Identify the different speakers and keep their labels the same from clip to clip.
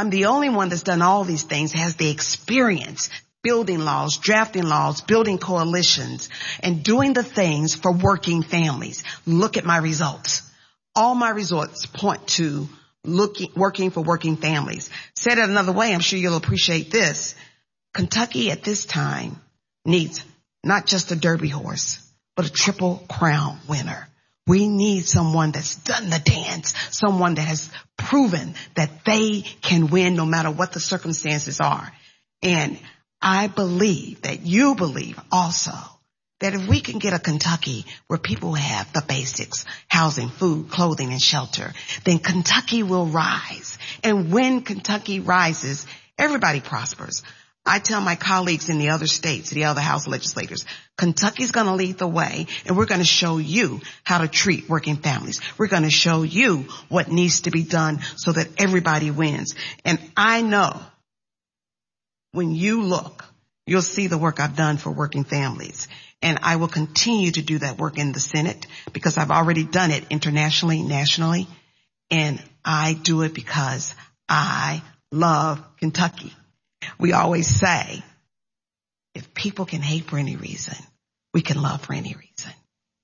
Speaker 1: I'm the only one that's done all these things, has the experience building laws, drafting laws, building coalitions, and doing the things for working families. Look at my results. All my results point to working for working families. Said it another way, I'm sure you'll appreciate this. Kentucky at this time needs not just a Derby horse, but a Triple Crown winner. We need someone that's done the dance, someone that has proven that they can win no matter what the circumstances are. And I believe that you believe also that if we can get a Kentucky where people have the basics, housing, food, clothing, and shelter, then Kentucky will rise. And when Kentucky rises, everybody prospers. I tell my colleagues in the other states, the other House legislators, Kentucky's going to lead the way, and we're going to show you how to treat working families. We're going to show you what needs to be done so that everybody wins. And I know when you look, you'll see the work I've done for working families. And I will continue to do that work in the Senate because I've already done it internationally, nationally. And I do it because I love Kentucky. We always say, if people can hate for any reason, we can love for any reason.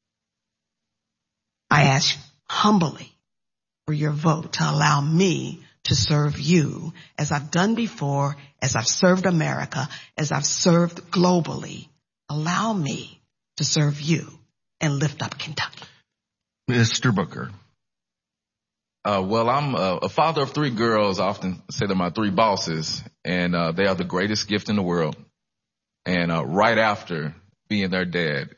Speaker 1: I ask humbly for your vote to allow me to serve you as I've done before, as I've served America, as I've served globally. Allow me to serve you and lift up Kentucky.
Speaker 2: Mr. Booker.
Speaker 3: Well, I'm a father of 3 girls. I often say they're my 3 bosses, and they are the greatest gift in the world. And right after being their dad,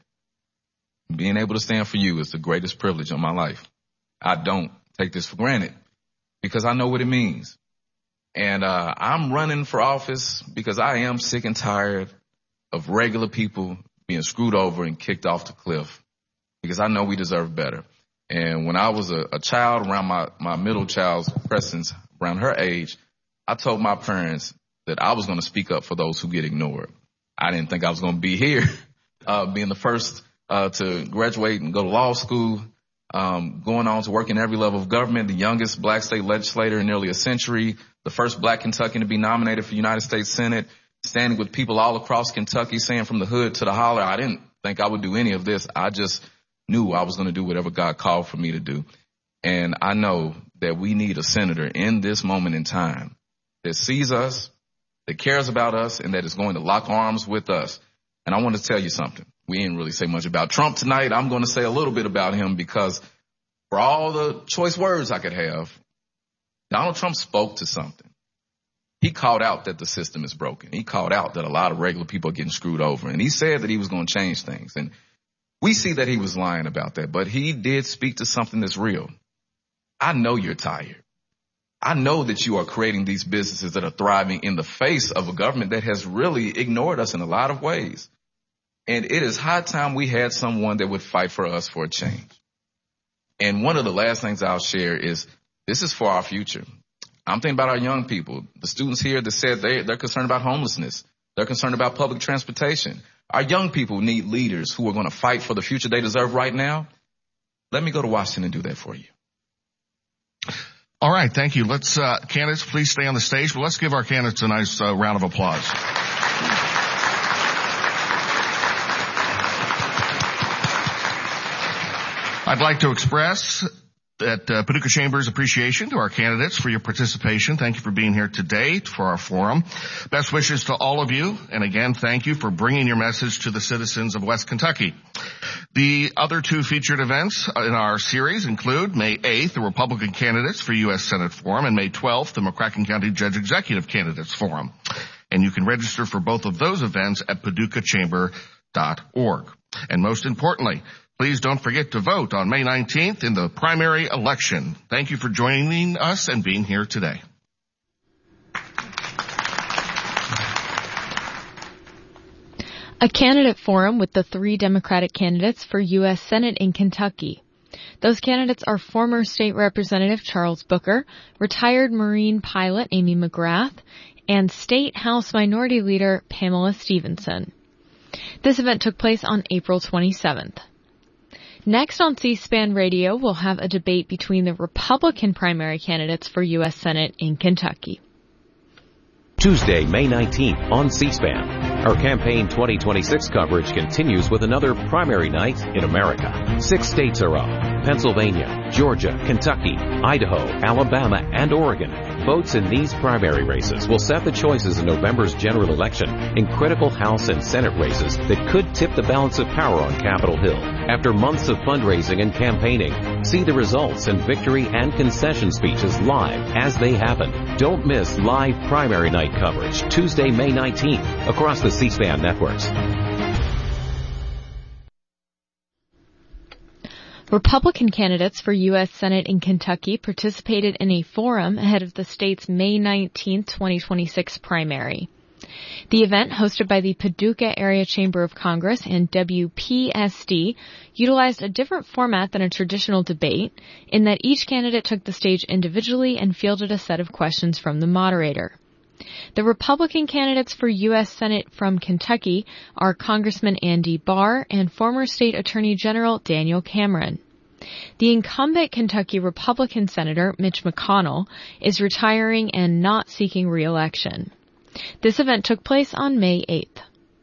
Speaker 3: being able to stand for you is the greatest privilege of my life. I don't take this for granted because I know what it means. And I'm running for office because I am sick and tired of regular people being screwed over and kicked off the cliff because I know we deserve better. And when I was a child, around my middle child's presence, around her age, I told my parents that I was going to speak up for those who get ignored. I didn't think I was going to be here, being the first to graduate and go to law school, going on to work in every level of government, the youngest black state legislator in nearly a century, the first black Kentuckian to be nominated for the United States Senate, standing with people all across Kentucky saying from the hood to the holler. I didn't think I would do any of this. I just knew I was going to do whatever God called for me to do. And I know that we need a senator in this moment in time that sees us, that cares about us, and that is going to lock arms with us. And I want to tell you something. We didn't really say much about Trump tonight. I'm going to say a little bit about him because for all the choice words I could have, Donald Trump spoke to something. He called out that the system is broken. He called out that a lot of regular people are getting screwed over. And he said that he was going to change things. And we see that he was lying about that, but he did speak to something that's real. I know you're tired. I know that you are creating these businesses that are thriving in the face of a government that has really ignored us in a lot of ways. And it is high time we had someone that would fight for us for a change. And one of the last things I'll share is this is for our future. I'm thinking about our young people, the students here that said they're concerned about homelessness. They're concerned about public transportation. Our young people need leaders who are going to fight for the future they deserve right now. Let me go to Washington and do that for you.
Speaker 2: All right, thank you. Let's, candidates, please stay on the stage. Well, let's give our candidates a nice round of applause. I'd like to express that Paducah Chamber's appreciation to our candidates for your participation. Thank you for being here today for our forum. Best wishes to all of you. And again, thank you for bringing your message to the citizens of West Kentucky. The other 2 featured events in our series include May 8th, the Republican Candidates for U.S. Senate Forum, and May 12th, the McCracken County Judge Executive Candidates Forum. And you can register for both of those events at paducahchamber.org. And most importantly, please don't forget to vote on May 19th in the primary election. Thank you for joining us and being here today.
Speaker 4: A candidate forum with the 3 Democratic candidates for U.S. Senate in Kentucky. Those candidates are former State Representative Charles Booker, retired Marine pilot Amy McGrath, and State House Minority Leader Pamela Stevenson. This event took place on April 27th. Next on C-SPAN Radio, we'll have a debate between the Republican primary candidates for U.S. Senate in Kentucky.
Speaker 5: Tuesday, May 19th on C-SPAN. Our Campaign 2026 coverage continues with another primary night in America. 6 states are up: Pennsylvania, Georgia, Kentucky, Idaho, Alabama, and Oregon. Votes in these primary races will set the choices in November's general election in critical House and Senate races that could tip the balance of power on Capitol Hill. After months of fundraising and campaigning, see the results and victory and concession speeches live as they happen. Don't miss live primary night coverage Tuesday, May 19th across the C-SPAN networks.
Speaker 4: Republican candidates for U.S. Senate in Kentucky participated in a forum ahead of the state's May 19, 2026 primary. The event, hosted by the Paducah Area Chamber of Congress and WPSD, utilized a different format than a traditional debate in that each candidate took the stage individually and fielded a set of questions from the moderator. The Republican candidates for U.S. Senate from Kentucky are Congressman Andy Barr and former State Attorney General Daniel Cameron. The incumbent Kentucky Republican Senator Mitch McConnell is retiring and not seeking re-election. This event took place on May 8th.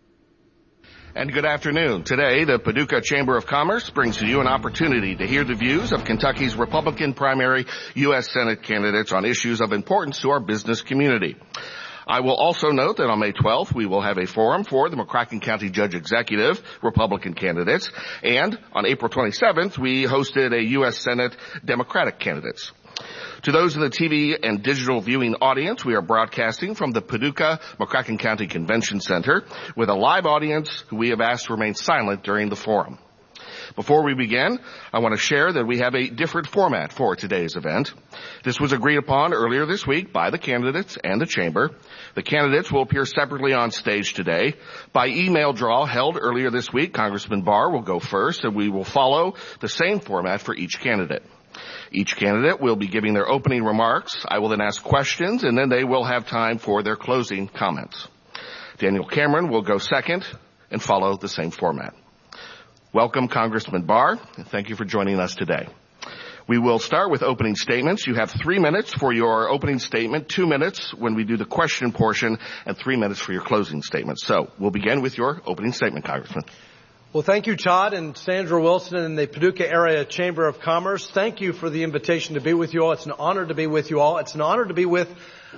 Speaker 2: And good afternoon. Today, the Paducah Chamber of Commerce brings to you an opportunity to hear the views of Kentucky's Republican primary U.S. Senate candidates on issues of importance to our business community. I will also note that on May 12th, we will have a forum for the McCracken County Judge Executive Republican candidates. And on April 27th, we hosted a U.S. Senate Democratic candidates. To those in the TV and digital viewing audience, we are broadcasting from the Paducah McCracken County Convention Center with a live audience who we have asked to remain silent during the forum. Before we begin, I want to share that we have a different format for today's event. This was agreed upon earlier this week by the candidates and the chamber. The candidates will appear separately on stage today. By email draw held earlier this week, Congressman Barr will go first, and we will follow the same format for each candidate. Each candidate will be giving their opening remarks. I will then ask questions, and then they will have time for their closing comments. Daniel Cameron will go second and follow the same format. Welcome, Congressman Barr, and thank you for joining us today. We will start with opening statements. You have 3 minutes for your opening statement, 2 minutes when we do the question portion, and 3 minutes for your closing statement. So we'll begin with your opening statement, Congressman.
Speaker 6: Well, thank you, Todd and Sandra Wilson and the Paducah Area Chamber of Commerce. Thank you for the invitation to be with you all. It's an honor to be with you all. It's an honor to be with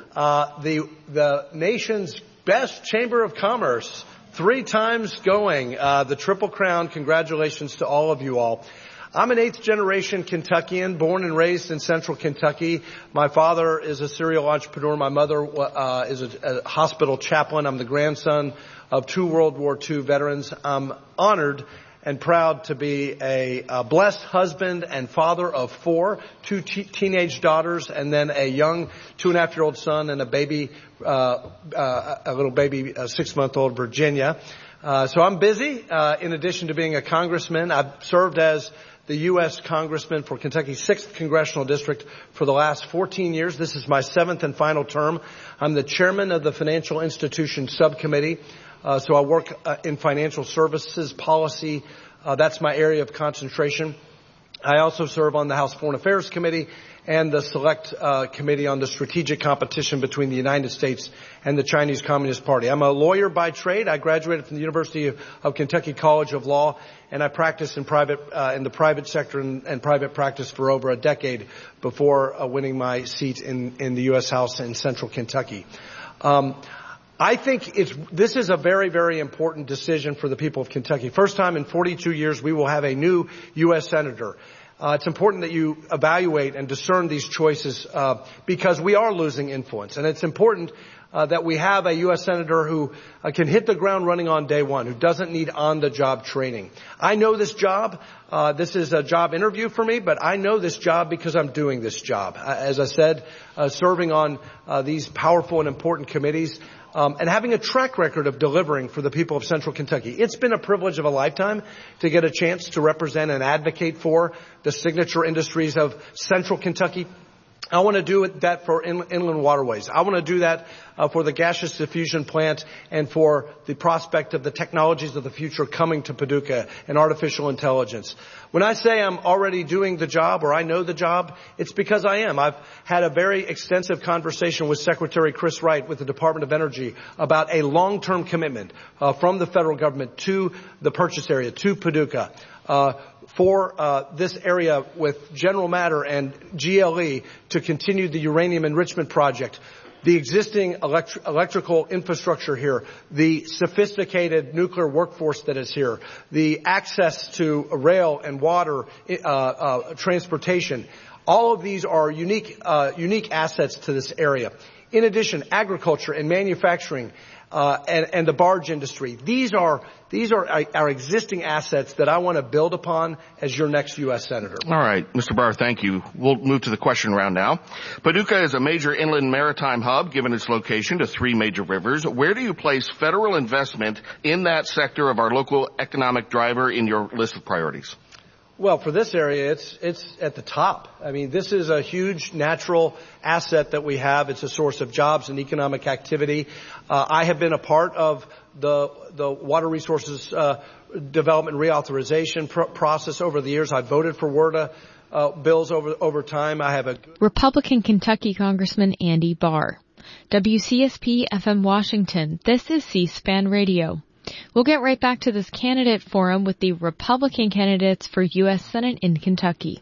Speaker 6: the nation's best Chamber of Commerce, 3 times going, the Triple Crown. Congratulations to all of you all. I'm an 8th generation Kentuckian, born and raised in central Kentucky. My father is a serial entrepreneur. My mother is a hospital chaplain. I'm the grandson of 2 World War II veterans. I'm honored and proud to be a blessed husband and father of 4, 2 teenage daughters, and then a young 2.5-year-old son and a baby, a little baby, 6-month-old Virginia. So I'm busy. In addition to being a congressman, I've served as the U.S. Congressman for Kentucky's 6th Congressional District for the last 14 years. This is my 7th and final term. I'm the chairman of the Financial Institutions Subcommittee. So I work in financial services policy. That's my area of concentration. I also serve on the House Foreign Affairs Committee and the Select Committee on the Strategic Competition between the United States and the Chinese Communist Party. I'm a lawyer by trade. I graduated from the University of Kentucky College of Law, and I practiced in the private sector and private practice for over a decade before winning my seat in the U.S. House in central Kentucky. I think this is a very, very important decision for the people of Kentucky. First time in 42 years we will have a new U.S. Senator. It's important that you evaluate and discern these choices because we are losing influence. And it's important that we have a U.S. Senator who can hit the ground running on day one, who doesn't need on-the-job training. I know this job. This is a job interview for me, but I know this job because I'm doing this job. As I said, serving on these powerful and important committees. And having a track record of delivering for the people of central Kentucky. It's been a privilege of a lifetime to get a chance to represent and advocate for the signature industries of central Kentucky. I want to do that for inland waterways. I want to do that for the gaseous diffusion plant and for the prospect of the technologies of the future coming to Paducah and artificial intelligence. When I say I'm already doing the job or I know the job, it's because I am. I've had a very extensive conversation with Secretary Chris Wright with the Department of Energy about a long-term commitment from the federal government to the purchase area, to Paducah. For this area with General Matter and GLE to continue the uranium enrichment project, the existing electrical infrastructure here, the sophisticated nuclear workforce that is here, the access to rail and water transportation. All of these are unique assets to this area. In addition, agriculture and manufacturing and the barge industry. These are our existing assets that I want to build upon as your next U.S. Senator.
Speaker 2: All right, Mr. Barr, thank you. We'll move to the question round now. Paducah is a major inland maritime hub given its location to 3 major rivers. Where do you place federal investment in that sector of our local economic driver in your list of priorities?
Speaker 6: Well, for this area, it's at the top. I mean, this is a huge natural asset that we have. It's a source of jobs and economic activity. I have been a part of the water resources development reauthorization process over the years. I voted for WRDA bills over time. I have a
Speaker 4: Republican Kentucky Congressman Andy Barr. WCSP FM Washington. This is C-SPAN Radio. We'll get right back to this candidate forum with the Republican candidates for U.S. Senate in Kentucky.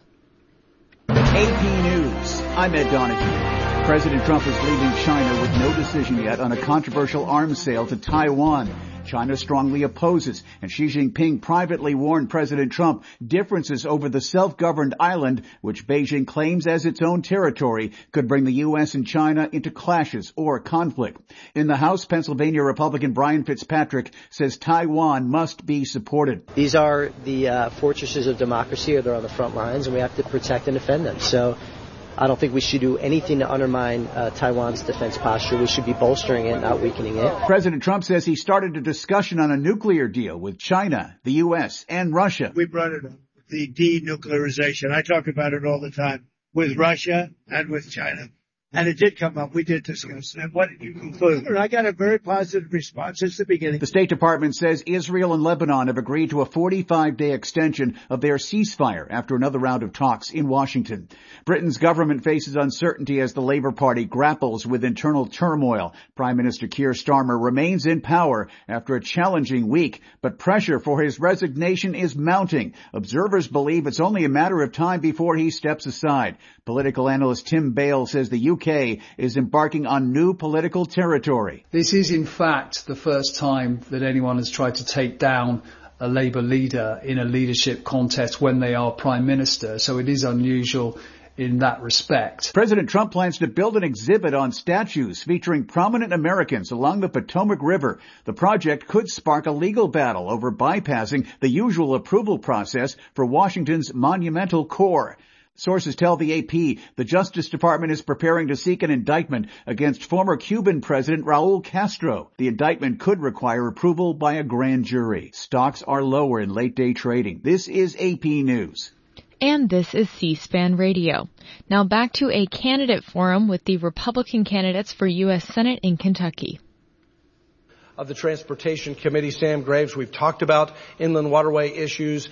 Speaker 7: AP News. I'm Ed Donahue. President Trump is leaving China with no decision yet on a controversial arms sale to Taiwan. China strongly opposes, and Xi Jinping privately warned President Trump differences over the self-governed island, which Beijing claims as its own territory, could bring the U.S. and China into clashes or conflict. In the House, Pennsylvania Republican Brian Fitzpatrick says Taiwan must be supported.
Speaker 8: These are the fortresses of democracy, or they're on the front lines, and we have to protect and defend them. So I don't think we should do anything to undermine Taiwan's defense posture. We should be bolstering it, not weakening it.
Speaker 7: President Trump says he started a discussion on a nuclear deal with China, the U.S., and Russia.
Speaker 9: We brought it up, the denuclearization. I talk about it all the time with Russia and with China. And it did come up. We did discuss it. And what did you conclude? I got a very positive response since the beginning.
Speaker 7: The State Department says Israel and Lebanon have agreed to a 45-day extension of their ceasefire after another round of talks in Washington. Britain's government faces uncertainty as the Labour Party grapples with internal turmoil. Prime Minister Keir Starmer remains in power after a challenging week, but pressure for his resignation is mounting. Observers believe it's only a matter of time before he steps aside. Political analyst Tim Bale says the UK is embarking on new political territory.
Speaker 10: This is, in fact, the first time that anyone has tried to take down a Labour leader in a leadership contest when they are Prime Minister, so it is unusual in that respect.
Speaker 7: President Trump plans to build an exhibit on statues featuring prominent Americans along the Potomac River. The project could spark a legal battle over bypassing the usual approval process for Washington's monumental core. Sources tell the AP the Justice Department is preparing to seek an indictment against former Cuban President Raul Castro. The indictment could require approval by a grand jury. Stocks are lower in late-day trading. This is AP News.
Speaker 4: And this is C-SPAN Radio. Now back to a candidate forum with the Republican candidates for U.S. Senate in Kentucky.
Speaker 6: Of the Transportation Committee, Sam Graves, we've talked about inland waterway issues.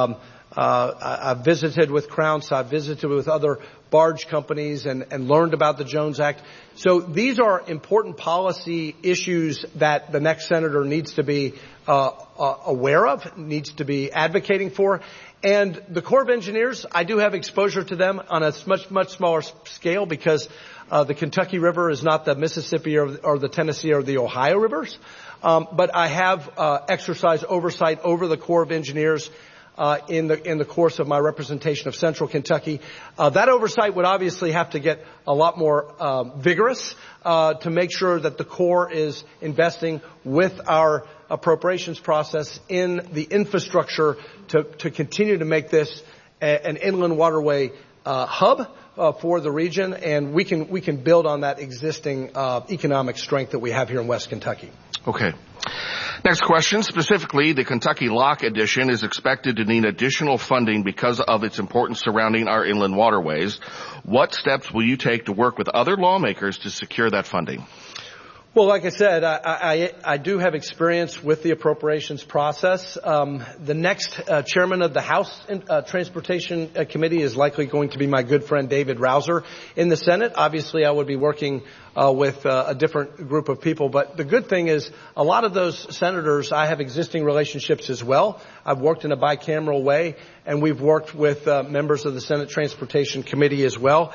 Speaker 6: I've visited with Crown's, I've visited with other barge companies and learned about the Jones Act. So these are important policy issues that the next senator needs to be aware of, needs to be advocating for. And the Corps of Engineers, I do have exposure to them on a much smaller scale because the Kentucky River is not the Mississippi or the Tennessee or the Ohio rivers. But I have exercised oversight over the Corps of Engineers in the course of my representation of Central Kentucky. That oversight would obviously have to get a lot more vigorous to make sure that the Corps is investing with our appropriations process in the infrastructure to continue to make this an inland waterway hub for the region, and we can build on that existing economic strength that we have here in West Kentucky.
Speaker 2: Okay. Next question. Specifically, the Kentucky Lock Edition is expected to need additional funding because of its importance surrounding our inland waterways. What steps will you take to work with other lawmakers to secure that funding?
Speaker 6: Well, like I said, I do have experience with the appropriations process. The next chairman of the House Transportation Committee is likely going to be my good friend David Rouser. In the Senate, obviously, I would be working with a different group of people. But the good thing is a lot of those senators, I have existing relationships as well. I've worked in a bicameral way, and we've worked with members of the Senate Transportation Committee as well.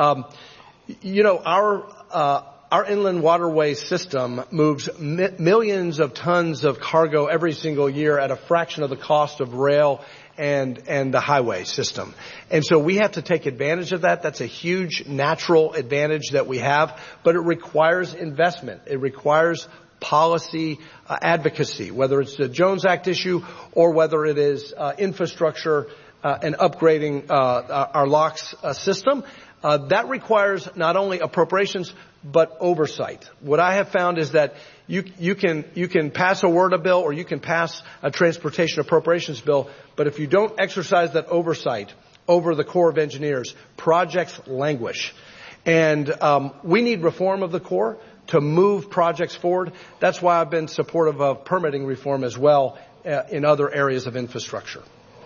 Speaker 6: Our inland waterway system moves millions of tons of cargo every single year at a fraction of the cost of rail and the highway system. And so we have to take advantage of that. That's a huge natural advantage that we have, but it requires investment. It requires policy advocacy, whether it's the Jones Act issue or whether it is infrastructure and upgrading our locks system. That requires not only appropriations, but oversight. What I have found is that you can pass a WRDA bill or you can pass a transportation appropriations bill, but if you don't exercise that oversight over the Corps of Engineers, projects languish. And we need reform of the Corps to move projects forward. That's why I've been supportive of permitting reform as well in other areas of infrastructure.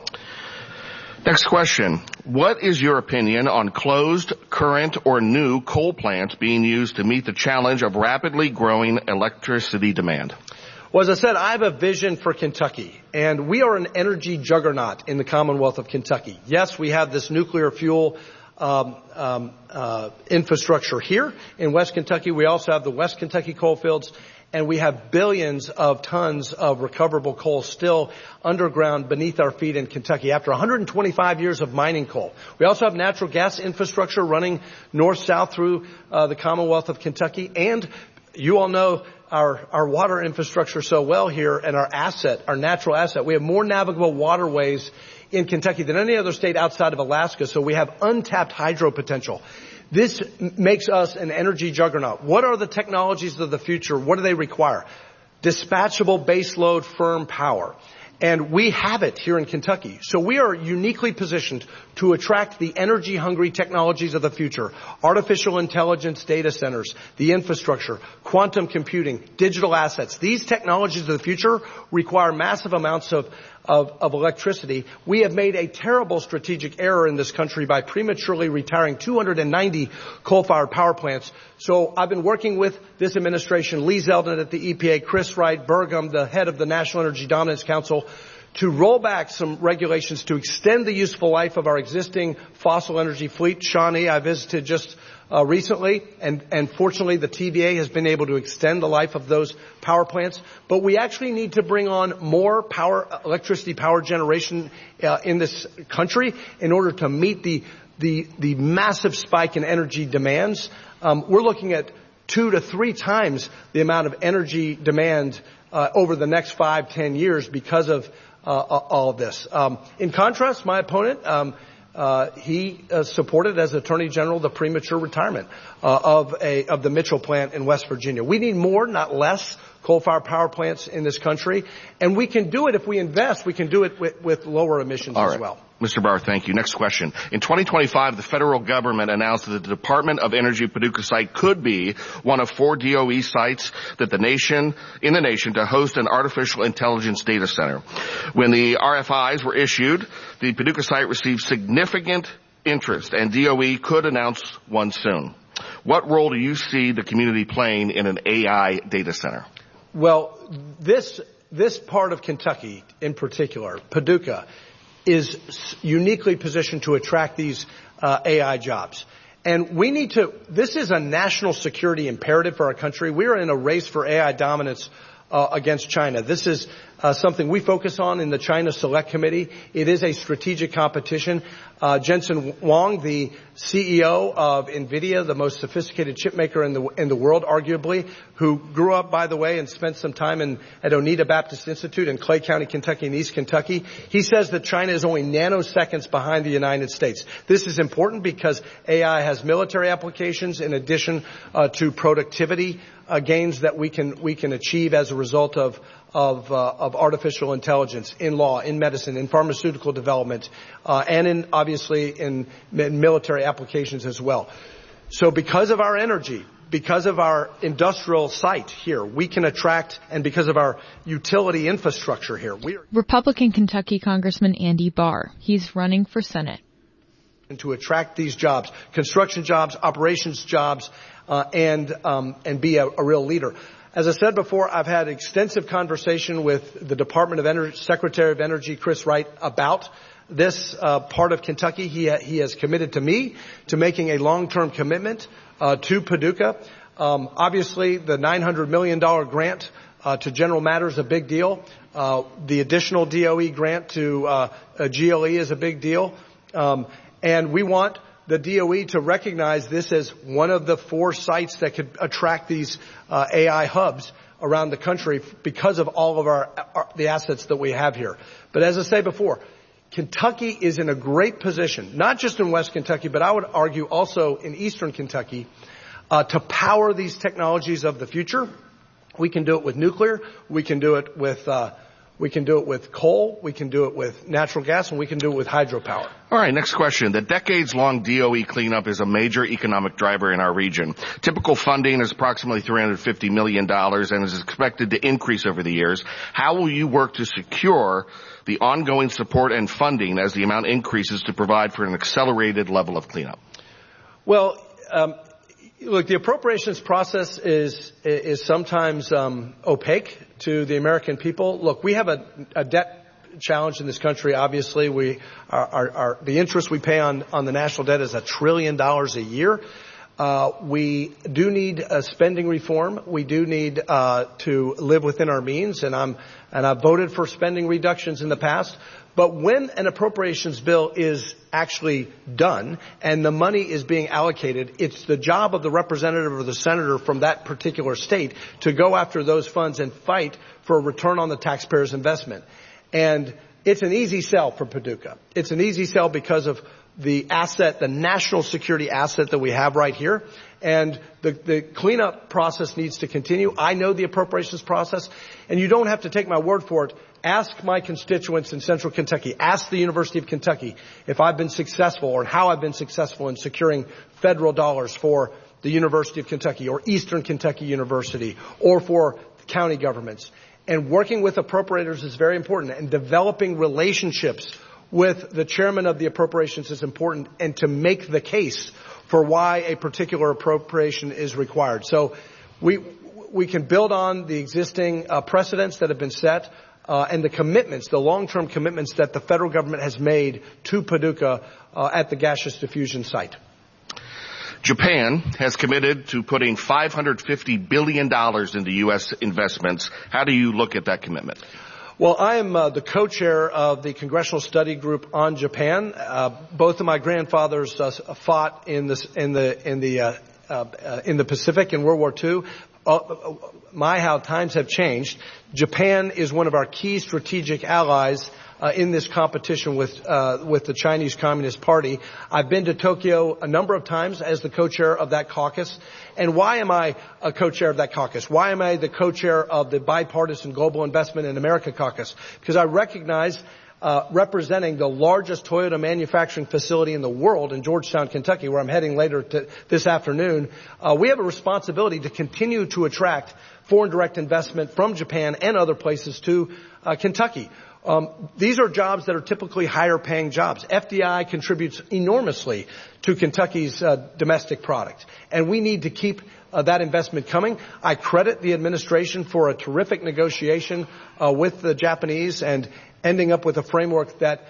Speaker 2: Next question. What is your opinion on closed, current, or new coal plants being used to meet the challenge of rapidly growing electricity demand?
Speaker 6: Well, as I said, I have a vision for Kentucky, and we are an energy juggernaut in the Commonwealth of Kentucky. Yes, we have this nuclear fuel infrastructure here in West Kentucky. We also have the West Kentucky coal fields. And we have billions of tons of recoverable coal still underground beneath our feet in Kentucky after 125 years of mining coal. We also have natural gas infrastructure running north-south through the Commonwealth of Kentucky. And you all know our water infrastructure so well here and our natural asset. We have more navigable waterways in Kentucky than any other state outside of Alaska. So we have untapped hydro potential. This makes us an energy juggernaut. What are the technologies of the future? What do they require? Dispatchable baseload firm power. And we have it here in Kentucky. So we are uniquely positioned to attract the energy-hungry technologies of the future. Artificial intelligence data centers, the infrastructure, quantum computing, digital assets. These technologies of the future require massive amounts of electricity. We have made a terrible strategic error in this country by prematurely retiring 290 coal-fired power plants. So I've been working with this administration, Lee Zeldin at the EPA, Chris Wright, Burgum, the head of the National Energy Dominance Council, to roll back some regulations to extend the useful life of our existing fossil energy fleet. Shawnee, I visited just recently, and fortunately the TVA has been able to extend the life of those power plants. But we actually need to bring on more electricity power generation in this country in order to meet the massive spike in energy demands. We're looking at 2 to 3 times the amount of energy demand over the next 5-10 years because of all of this. In contrast, my opponent, he supported as Attorney General the premature retirement of the Mitchell plant in West Virginia. We need more, not less, coal-fired power plants in this country, and we can do it if we invest. We can do it with lower emissions as well.
Speaker 2: Mr. Barr, thank you. Next question. In 2025, the federal government announced that the Department of Energy Paducah site could be one of 4 DOE sites in the nation to host an artificial intelligence data center. When the RFIs were issued, the Paducah site received significant interest, and DOE could announce one soon. What role do you see the community playing in an AI data center?
Speaker 6: Well, this part of Kentucky in particular, Paducah, is uniquely positioned to attract these AI jobs. And this is a national security imperative for our country. We are in a race for AI dominance against China. This is something we focus on in the China Select Committee. It is a strategic competition. Jensen Huang, the CEO of NVIDIA, the most sophisticated chip maker in the world, arguably, who grew up, by the way, and spent some time at Oneida Baptist Institute in Clay County, Kentucky, and East Kentucky. He says that China is only nanoseconds behind the United States. This is important because AI has military applications in addition to productivity gains that we can achieve as a result of of artificial intelligence in law, in medicine, in pharmaceutical development, and obviously in military applications as well. So because of our energy, because of our industrial site here, we can attract, and because of our utility infrastructure here,
Speaker 4: Republican Kentucky Congressman Andy Barr. He's running for Senate.
Speaker 6: To attract these jobs, construction jobs, operations jobs, and be a real leader. As I said before, I've had extensive conversation with the Department of Energy, Secretary of Energy, Chris Wright, about this part of Kentucky. He has committed to me to making a long-term commitment to Paducah. Obviously, the $900 million grant to General Matter is a big deal. The additional DOE grant to GLE is a big deal. And we want the DOE to recognize this as one of the 4 sites that could attract these AI hubs around the country because of all of the assets that we have here. But as I say before, Kentucky is in a great position, not just in West Kentucky, but I would argue also in Eastern Kentucky, to power these technologies of the future. We can do it with nuclear. We can do it with coal, we can do it with natural gas, and we can do it with hydropower.
Speaker 2: All right, next question. The decades-long DOE cleanup is a major economic driver in our region. Typical funding is approximately $350 million and is expected to increase over the years. How will you work to secure the ongoing support and funding as the amount increases to provide for an accelerated level of cleanup?
Speaker 6: Well, look, the appropriations process is sometimes opaque to the American people. Look, we have a debt challenge in this country. Obviously, the interest we pay on the national debt is $1 trillion a year. We do need spending reform. We do need to live within our means, and I've voted for spending reductions in the past. But when an appropriations bill is actually done and the money is being allocated, it's the job of the representative or the senator from that particular state to go after those funds and fight for a return on the taxpayer's investment. And it's an easy sell for Paducah. It's an easy sell because of the asset, the national security asset that we have right here. And the cleanup process needs to continue. I know the appropriations process, and you don't have to take my word for it. Ask my constituents in Central Kentucky. Ask the University of Kentucky if I've been successful or how I've been successful in securing federal dollars for the University of Kentucky or Eastern Kentucky University or for county governments. And working with appropriators is very important, and developing relationships with the chairman of the appropriations is important, and to make the case for why a particular appropriation is required. So we can build on the existing precedents that have been set, and the commitments, the long-term commitments that the federal government has made to Paducah at the gaseous diffusion site.
Speaker 2: Japan has committed to putting $550 billion into U.S. investments. How do you look at that commitment?
Speaker 6: Well, I am the co-chair of the Congressional Study Group on Japan. Both of my grandfathers fought in the Pacific in World War II. How times have changed. Japan is one of our key strategic allies in this competition with the Chinese Communist Party. I've been to Tokyo a number of times as the co-chair of that caucus. And why am I a co-chair of that caucus? Why am I the co-chair of the Bipartisan Global Investment in America caucus? Because I recognize representing the largest Toyota manufacturing facility in the world in Georgetown, Kentucky, where I'm heading later this afternoon, we have a responsibility to continue to attract foreign direct investment from Japan and other places to Kentucky. These are jobs that are typically higher paying jobs. FDI contributes enormously to Kentucky's domestic product, and we need to keep that investment coming. I credit the administration for a terrific negotiation with the Japanese and ending up with a framework that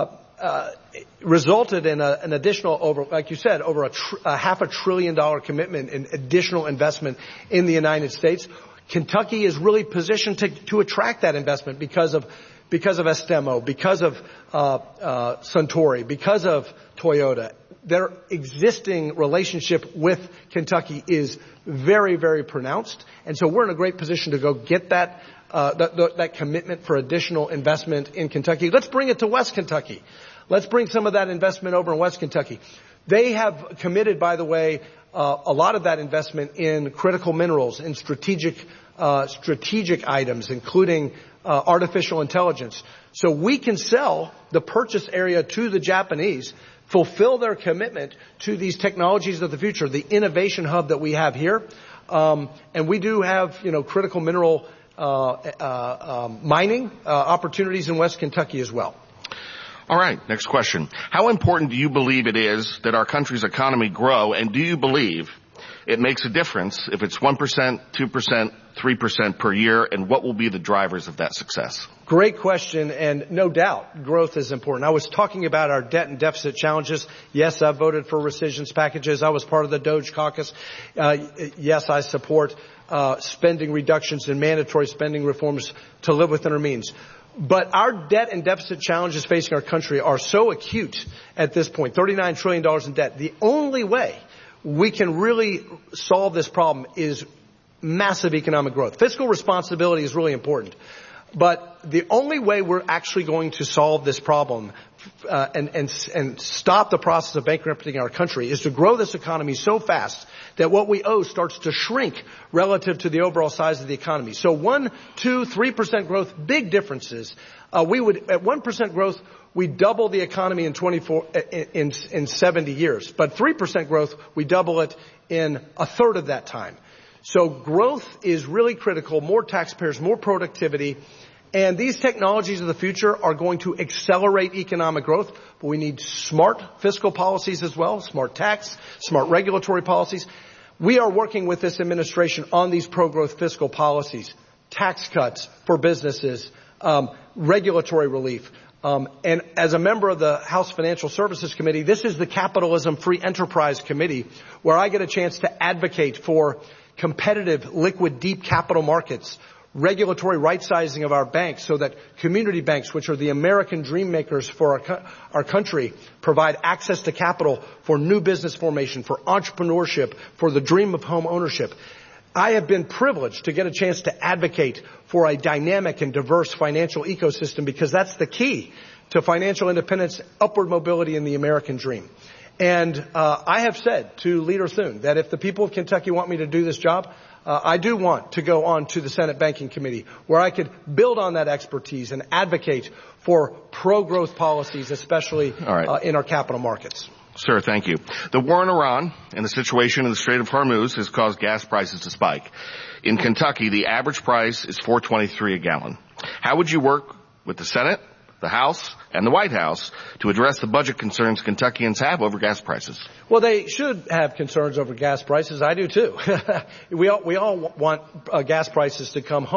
Speaker 6: resulted in an additional like you said, over a $500 billion commitment in additional investment in the United States. Kentucky is really positioned to attract that investment because of Estemo, because of Suntory, because of Toyota. Their existing relationship with Kentucky is very, very pronounced, and so we're in a great position to go get that commitment for additional investment in Kentucky. Let's bring it to West Kentucky. Let's bring some of that investment over in West Kentucky. They have committed, by the way, a lot of that investment in critical minerals, in strategic items, including artificial intelligence. So we can sell the purchase area to the Japanese, fulfill their commitment to these technologies of the future, the innovation hub that we have here. And we do have, critical mineral mining opportunities in West Kentucky as well.
Speaker 2: All right, next question. How important do you believe it is that our country's economy grow, and do you believe it makes a difference if it's 1%, 2%, 3% per year, and what will be the drivers of that success?
Speaker 6: Great question, and no doubt growth is important. I was talking about our debt and deficit challenges. Yes, I voted for rescissions packages. I was part of the DOGE caucus. Yes, I support spending reductions and mandatory spending reforms to live within our means. But our debt and deficit challenges facing our country are so acute at this point, $39 trillion in debt. The only way we can really solve this problem is massive economic growth. Fiscal responsibility is really important. But the only way we're actually going to solve this problem and stop the process of bankrupting our country is to grow this economy so fast that what we owe starts to shrink relative to the overall size of the economy. So 1, 2, 3% growth, big differences. We would, at 1% growth, we double the economy in 70 years. But 3% growth, we double it in a third of that time. So growth is really critical, more taxpayers, more productivity. And these technologies of the future are going to accelerate economic growth, but we need smart fiscal policies as well, smart tax, smart regulatory policies. We are working with this administration on these pro-growth fiscal policies, tax cuts for businesses, regulatory relief. And as a member of the House Financial Services Committee, this is the Capitalism Free Enterprise Committee, where I get a chance to advocate for competitive, liquid, deep capital markets, regulatory right-sizing of our banks so that community banks, which are the American dream makers for our country, provide access to capital for new business formation, for entrepreneurship, for the dream of home ownership. I have been privileged to get a chance to advocate for a dynamic and diverse financial ecosystem because that's the key to financial independence, upward mobility, and the American dream. And I have said to Leader Thune that if the people of Kentucky want me to do this job, I do want to go on to the Senate Banking Committee where I could build on that expertise and advocate for pro-growth policies, especially in our capital markets.
Speaker 2: Sir, thank you. The war in Iran and the situation in the Strait of Hormuz has caused gas prices to spike. In Kentucky, the average price is $4.23 a gallon. How would you work with the Senate, the House, and the White House to address the budget concerns Kentuckians have over gas prices?
Speaker 6: Well, they should have concerns over gas prices. I do too. We all want gas prices to come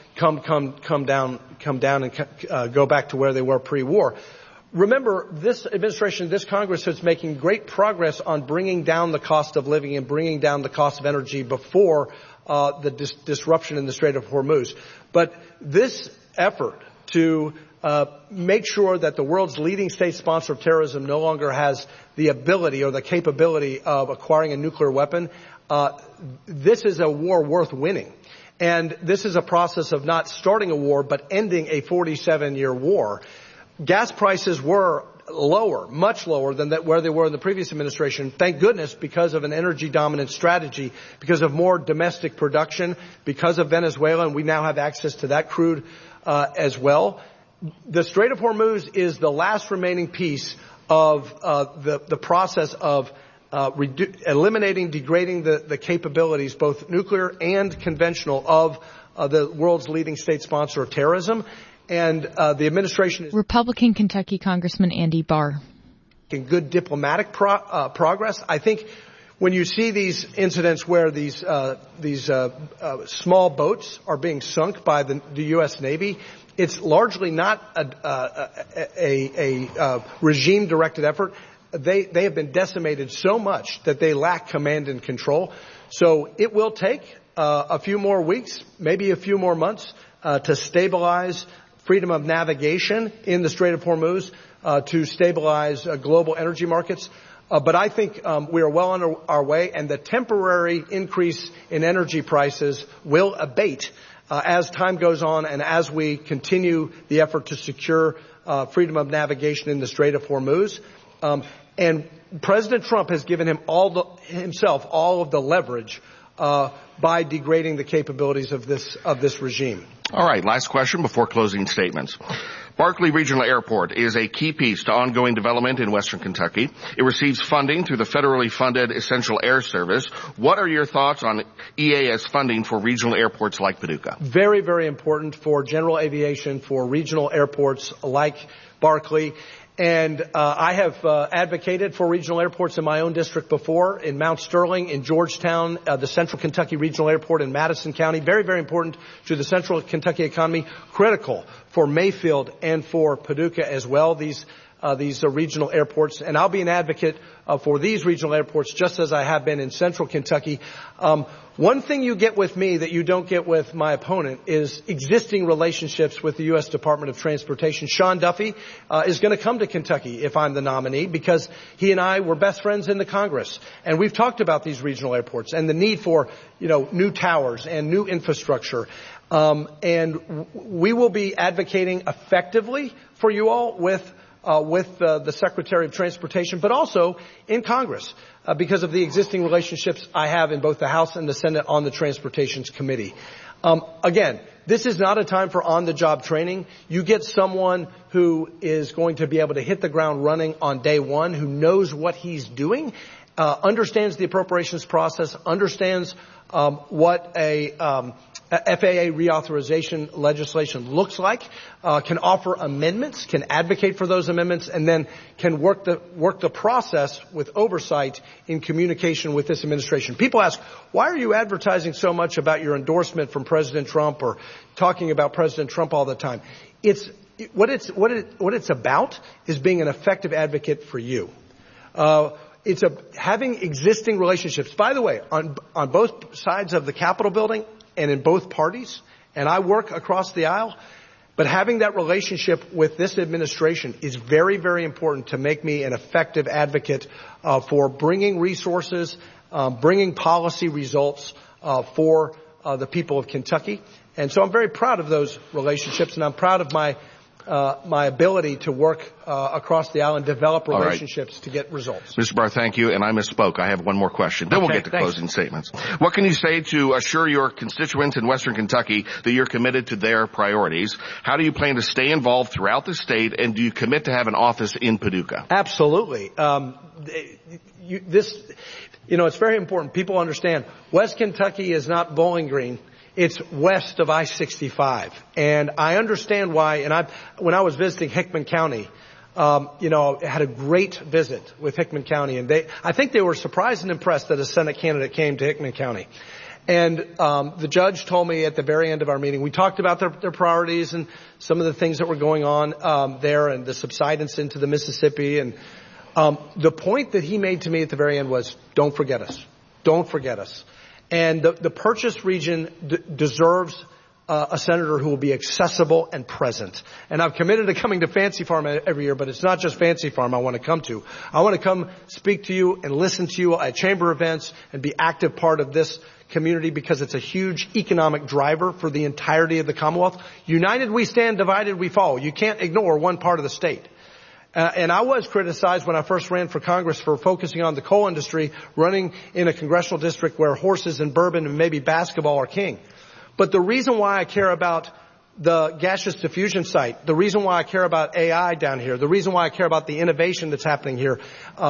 Speaker 6: down and go back to where they were pre-war. Remember, this administration, this Congress is making great progress on bringing down the cost of living and bringing down the cost of energy before the disruption in the Strait of Hormuz. But this effort to make sure that the world's leading state sponsor of terrorism no longer has the ability or the capability of acquiring a nuclear weapon, this is a war worth winning. And this is a process of not starting a war, but ending a 47-year war. Gas prices were lower, much lower than where they were in the previous administration. Thank goodness, because of an energy dominant strategy, because of more domestic production, because of Venezuela, and we now have access to that crude as well. The Strait of Hormuz is the last remaining piece of the process of eliminating, degrading the capabilities, both nuclear and conventional, of the world's leading state sponsor of terrorism. And the administration is
Speaker 4: Republican Kentucky Congressman Andy Barr.
Speaker 6: In good diplomatic progress. I think when you see these incidents where these small boats are being sunk by the U.S. Navy, it's largely not a regime-directed effort. They have been decimated so much that they lack command and control. So it will take a few more weeks, maybe a few more months, to stabilize freedom of navigation in the Strait of Hormuz, to stabilize global energy markets. But I think we are well on our way, and the temporary increase in energy prices will abate as time goes on and as we continue the effort to secure freedom of navigation in the Strait of Hormuz. And President Trump has given himself all of the leverage by degrading the capabilities of this regime.
Speaker 2: All right, last question before closing statements. Barkley Regional Airport is a key piece to ongoing development in western Kentucky. It receives funding through the federally funded Essential Air Service. What are your thoughts on EAS funding for regional airports like Paducah?
Speaker 6: Very, very important for general aviation, for regional airports like Barkley. And I have advocated for regional airports in my own district before, in Mount Sterling, in Georgetown, the Central Kentucky Regional Airport in Madison County. Very, very important to the Central Kentucky economy. Critical for Mayfield and for Paducah as well, these regional airports. And I'll be an advocate for these regional airports just as I have been in Central Kentucky. One thing you get with me that you don't get with my opponent is existing relationships with the U.S. Department of Transportation. Sean Duffy is going to come to Kentucky if I'm the nominee because he and I were best friends in the Congress. And we've talked about these regional airports and the need for, new towers and new infrastructure. And we will be advocating effectively for you all with the Secretary of Transportation, but also in Congress because of the existing relationships I have in both the House and the Senate on the Transportation Committee. Again, this is not a time for on-the-job training. You get someone who is going to be able to hit the ground running on day one, who knows what he's doing, understands the appropriations process, understands what a FAA reauthorization legislation looks like, can offer amendments, can advocate for those amendments, and then can work the process with oversight in communication with this administration. People ask, why are you advertising so much about your endorsement from President Trump or talking about President Trump all the time? What it's about is being an effective advocate for you. It's having existing relationships. By the way, on both sides of the Capitol building and in both parties, and I work across the aisle, but having that relationship with this administration is very, very important to make me an effective advocate for bringing resources, bringing policy results for the people of Kentucky. And so I'm very proud of those relationships, and I'm proud of my ability to work across the aisle and develop relationships to get results.
Speaker 2: Mr. Barr, thank you, and I misspoke. I have one more question. Then we'll get to closing statements. What can you say to assure your constituents in western Kentucky that you're committed to their priorities? How do you plan to stay involved throughout the state, and do you commit to have an office in Paducah?
Speaker 6: Absolutely. It's very important. People understand West Kentucky is not Bowling Green. It's west of I-65. And I understand why, and when I was visiting Hickman County, had a great visit with Hickman County, and I think they were surprised and impressed that a Senate candidate came to Hickman County. And the judge told me at the very end of our meeting, we talked about their priorities and some of the things that were going on there and the subsidence into the Mississippi. And the point that he made to me at the very end was, don't forget us. Don't forget us. And the Purchase region deserves a senator who will be accessible and present. And I've committed to coming to Fancy Farm every year, but it's not just Fancy Farm I want to come to. I want to come speak to you and listen to you at chamber events and be active part of this community because it's a huge economic driver for the entirety of the Commonwealth. United we stand, divided we fall. You can't ignore one part of the state. And I was criticized when I first ran for Congress for focusing on the coal industry, running in a congressional district where horses and bourbon and maybe basketball are king. But the reason why I care about the gaseous diffusion site, the reason why I care about AI down here, the reason why I care about the innovation that's happening here,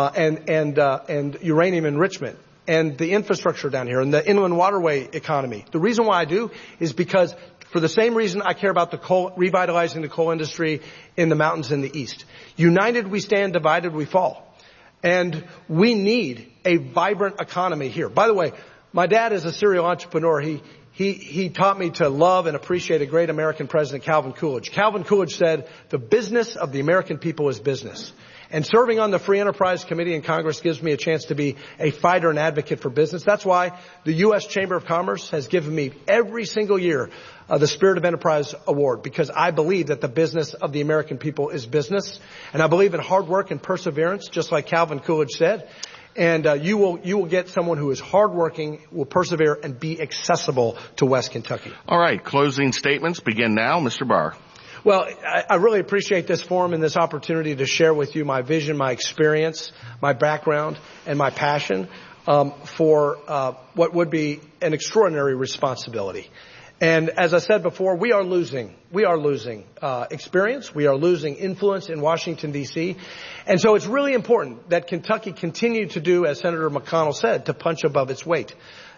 Speaker 6: and uranium enrichment, and the infrastructure down here, and the inland waterway economy. The reason why I do is because for the same reason I care about revitalizing the coal industry in the mountains in the east. United we stand, divided we fall. And we need a vibrant economy here. By the way, my dad is a serial entrepreneur. He taught me to love and appreciate a great American president, Calvin Coolidge. Calvin Coolidge said, the business of the American people is business. And serving on the Free Enterprise Committee in Congress gives me a chance to be a fighter and advocate for business. That's why the U.S. Chamber of Commerce has given me every single year the Spirit of Enterprise Award, because I believe that the business of the American people is business. And I believe in hard work and perseverance, just like Calvin Coolidge said. And you will get someone who is hardworking, will persevere, and be accessible to West Kentucky.
Speaker 2: All right, closing statements begin now. Mr. Barr.
Speaker 6: Well, I really appreciate this forum and this opportunity to share with you my vision, my experience, my background, and my passion for what would be an extraordinary responsibility. And as I said before, we are losing experience. We are losing influence in Washington, D.C. And so it's really important that Kentucky continue to do, as Senator McConnell said, to punch above its weight.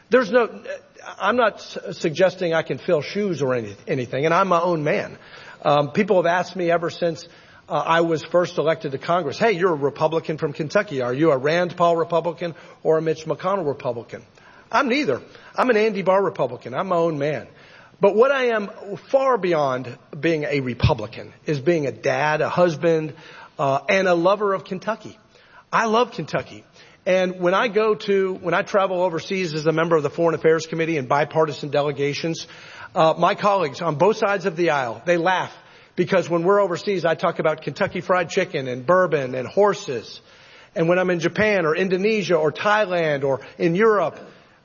Speaker 6: I'm not suggesting I can fill shoes or anything, and I'm my own man. People have asked me ever since I was first elected to Congress, hey, you're a Republican from Kentucky. Are you a Rand Paul Republican or a Mitch McConnell Republican? I'm neither. I'm an Andy Barr Republican. I'm my own man. But what I am far beyond being a Republican is being a dad, a husband, and a lover of Kentucky. I love Kentucky. And when I travel overseas as a member of the Foreign Affairs Committee and bipartisan delegations, my colleagues on both sides of the aisle, they laugh because when we're overseas, I talk about Kentucky Fried Chicken and bourbon and horses. And when I'm in Japan or Indonesia or Thailand or in Europe,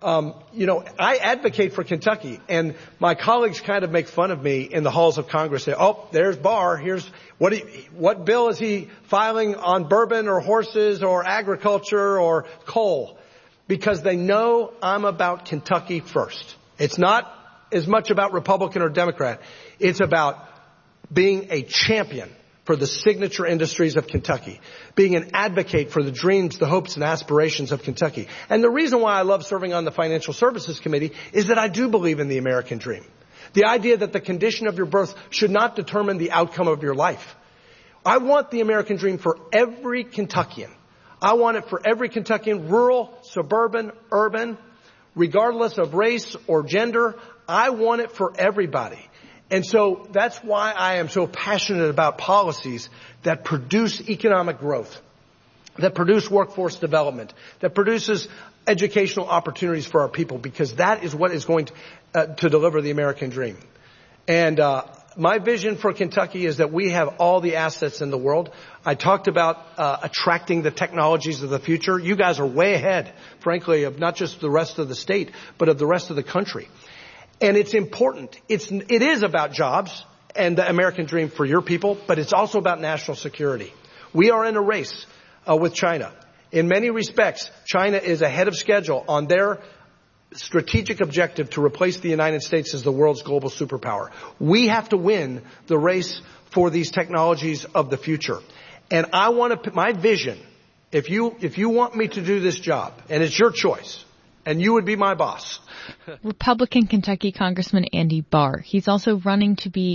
Speaker 6: I advocate for Kentucky, and my colleagues kind of make fun of me in the halls of Congress. Say, "Oh, there's Barr. Here's what bill is he filing on bourbon or horses or agriculture or coal?" Because they know I'm about Kentucky first. It's not as much about Republican or Democrat. It's about being a champion for the signature industries of Kentucky, being an advocate for the dreams, the hopes, and aspirations of Kentucky. And the reason why I love serving on the Financial Services Committee is that I do believe in the American dream. The idea that the condition of your birth should not determine the outcome of your life. I want the American dream for every Kentuckian. I want it for every Kentuckian, rural, suburban, urban, regardless of race or gender. I want it for everybody. And so that's why I am so passionate about policies that produce economic growth, that produce workforce development, that produces educational opportunities for our people, because that is what is going to deliver the American dream. And my vision for Kentucky is that we have all the assets in the world. I talked about attracting the technologies of the future. You guys are way ahead, frankly, of not just the rest of the state, but of the rest of the country. And it's important. It is about jobs and the American dream for your people, but it's also about national security. We are in a race with China. In many respects, China is ahead of schedule on their strategic objective to replace the United States as the world's global superpower. We have to win the race for these technologies of the future. And I want to, my vision, if you want me to do this job, and it's your choice, and you would be my boss.
Speaker 4: Republican Kentucky Congressman Andy Barr. He's also running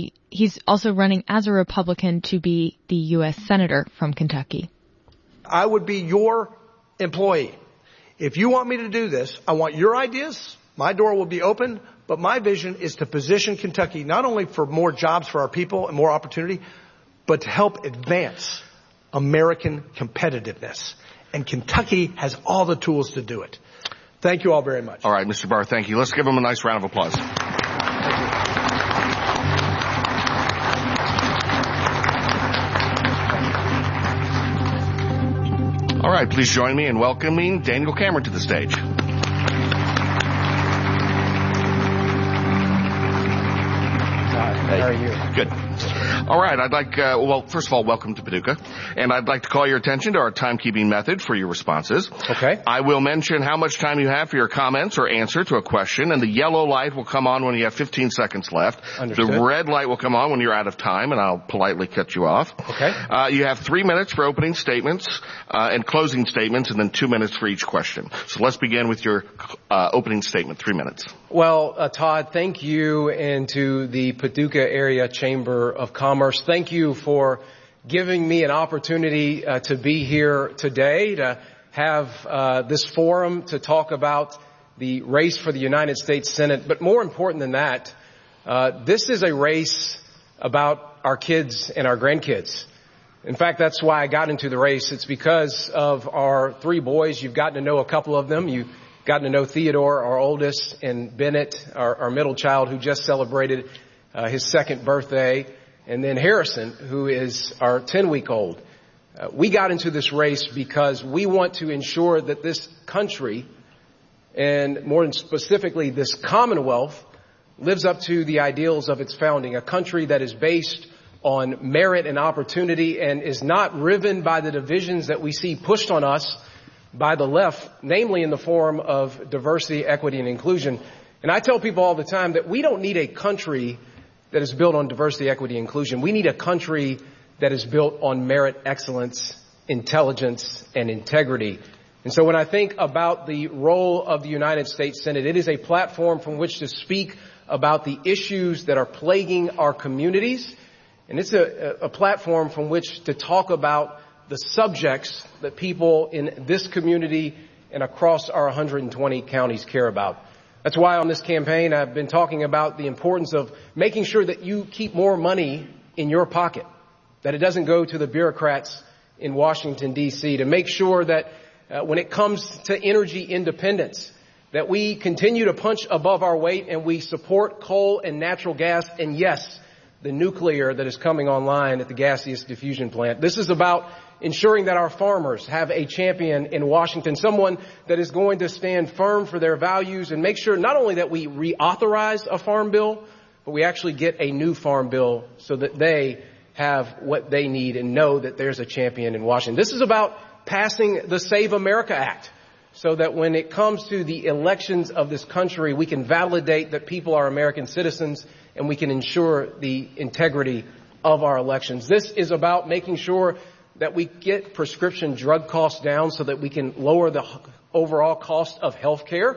Speaker 4: as a Republican to be the U.S. Senator from Kentucky.
Speaker 6: I would be your employee. If you want me to do this, I want your ideas. My door will be open, but my vision is to position Kentucky not only for more jobs for our people and more opportunity, but to help advance American competitiveness. And Kentucky has all the tools to do it. Thank you all very much.
Speaker 2: All right, Mr. Barr, thank you. Let's give him a nice round of applause. All right, please join me in welcoming Daniel Cameron to the stage.
Speaker 11: How are you?
Speaker 2: Good. All right, I'd like, first of all, welcome to Paducah. And I'd like to call your attention to our timekeeping method for your responses.
Speaker 11: Okay.
Speaker 2: I will mention how much time you have for your comments or answer to a question, and the yellow light will come on when you have 15 seconds left.
Speaker 11: Understood.
Speaker 2: The red light will come on when you're out of time, and I'll politely cut you off.
Speaker 11: Okay.
Speaker 2: You have 3 minutes for opening statements and closing statements, and then 2 minutes for each question. So let's begin with your opening statement, 3 minutes.
Speaker 11: Well, Todd, thank you, and to the Paducah Area Chamber of Commerce, thank you for giving me an opportunity to be here today, to have this forum to talk about the race for the United States Senate. But more important than that, this is a race about our kids and our grandkids. In fact, that's why I got into the race. It's because of our 3 boys. You've gotten to know a couple of them. You've gotten to know Theodore, our oldest, and Bennett, our middle child, who just celebrated his 2nd birthday, and then Harrison, who is our 10-week-old. We got into this race because we want to ensure that this country, and more specifically this Commonwealth, lives up to the ideals of its founding, a country that is based on merit and opportunity and is not riven by the divisions that we see pushed on us by the left, namely in the form of diversity, equity, and inclusion. And I tell people all the time that we don't need a country that is built on diversity, equity, and inclusion. We need a country that is built on merit, excellence, intelligence, and integrity. And so when I think about the role of the United States Senate, it is a platform from which to speak about the issues that are plaguing our communities. And it's a platform from which to talk about the subjects that people in this community and across our 120 counties care about. That's why on this campaign I've been talking about the importance of making sure that you keep more money in your pocket, that it doesn't go to the bureaucrats in Washington, D.C., to make sure that when it comes to energy independence, that we continue to punch above our weight and we support coal and natural gas and, yes, the nuclear that is coming online at the gaseous diffusion plant. This is about ensuring that our farmers have a champion in Washington, someone that is going to stand firm for their values and make sure not only that we reauthorize a farm bill, but we actually get a new farm bill so that they have what they need and know that there's a champion in Washington. This is about passing the Save America Act so that when it comes to the elections of this country, we can validate that people are American citizens and we can ensure the integrity of our elections. This is about making sure that we get prescription drug costs down so that we can lower the overall cost of health care.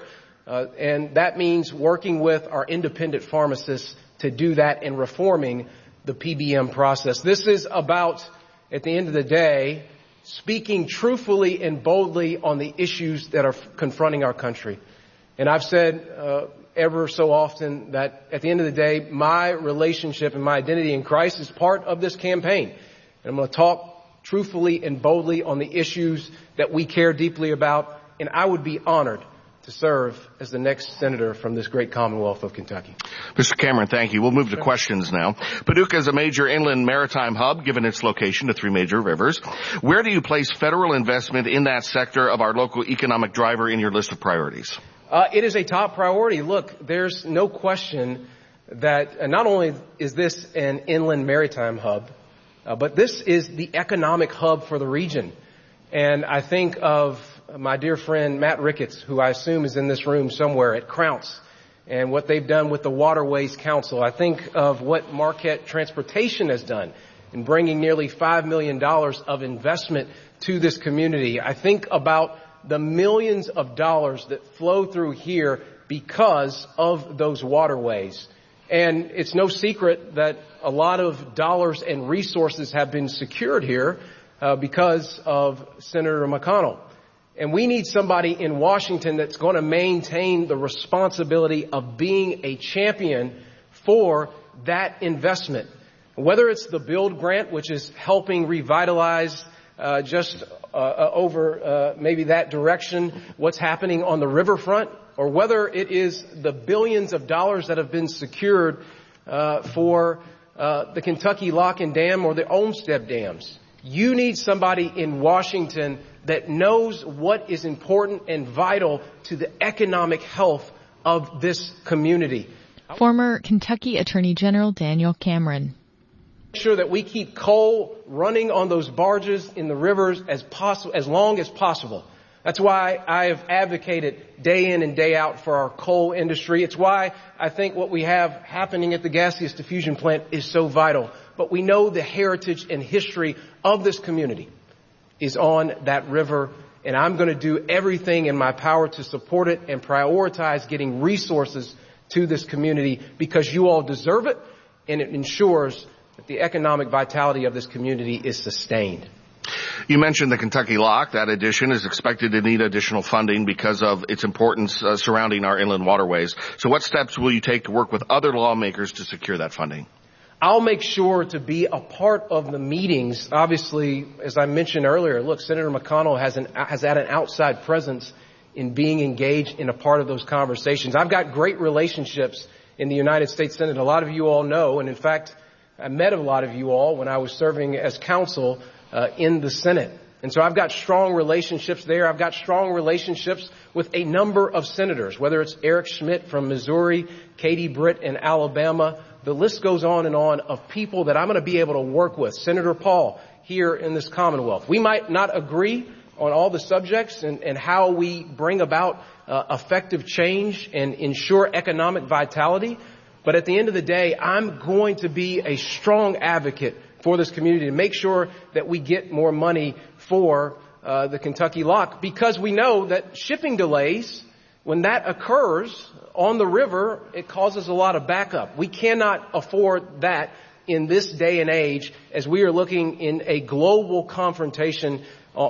Speaker 11: And that means working with our independent pharmacists to do that and reforming the PBM process. This is about, at the end of the day, speaking truthfully and boldly on the issues that are confronting our country. And I've said ever so often that at the end of the day, my relationship and my identity in Christ is part of this campaign. And I'm going to talk truthfully and boldly on the issues that we care deeply about. And I would be honored to serve as the next senator from this great Commonwealth of Kentucky.
Speaker 2: Mr. Cameron, thank you. We'll move to questions now. Paducah is a major inland maritime hub, given its location to three major rivers. Where do you place federal investment in that sector of our local economic driver in your list of priorities?
Speaker 11: It is a top priority. Look, there's no question that not only is this an inland maritime hub, but this is the economic hub for the region. And I think of my dear friend Matt Ricketts, who I assume is in this room somewhere, at Crounce, and what they've done with the Waterways Council. I think of what Marquette Transportation has done in bringing nearly $5 million of investment to this community. I think about the millions of dollars that flow through here because of those waterways. And it's no secret that a lot of dollars and resources have been secured here because of Senator McConnell. And we need somebody in Washington that's going to maintain the responsibility of being a champion for that investment. Whether it's the Build Grant, which is helping revitalize over maybe that direction, what's happening on the riverfront, or whether it is the billions of dollars that have been secured for the Kentucky Lock and Dam or the Olmsted dams. You need somebody in Washington that knows what is important and vital to the economic health of this community.
Speaker 4: Former Kentucky Attorney General Daniel Cameron.
Speaker 11: Make sure that we keep coal running on those barges in the rivers as long as possible. That's why I have advocated day in and day out for our coal industry. It's why I think what we have happening at the gaseous diffusion plant is so vital. But we know the heritage and history of this community is on that river, and I'm going to do everything in my power to support it and prioritize getting resources to this community because you all deserve it, and it ensures that the economic vitality of this community is sustained.
Speaker 2: You mentioned the Kentucky Lock. That addition is expected to need additional funding because of its importance surrounding our inland waterways. So what steps will you take to work with other lawmakers to secure that funding?
Speaker 11: I'll make sure to be a part of the meetings. Obviously, as I mentioned earlier, look, Senator McConnell has had an outside presence in being engaged in a part of those conversations. I've got great relationships in the United States Senate. A lot of you all know, and in fact, I met a lot of you all when I was serving as counsel in the Senate. And so I've got strong relationships there. I've got strong relationships with a number of senators, whether it's Eric Schmidt from Missouri, Katie Britt in Alabama, The list goes on and on of people that I'm going to be able to work with. Senator Paul here in this Commonwealth. We might not agree on all the subjects and how we bring about effective change and ensure economic vitality. But at the end of the day, I'm going to be a strong advocate for this community to make sure that we get more money for the Kentucky Lock, because we know that shipping delays, when that occurs on the river, it causes a lot of backup. We cannot afford that in this day and age as we are looking in a global confrontation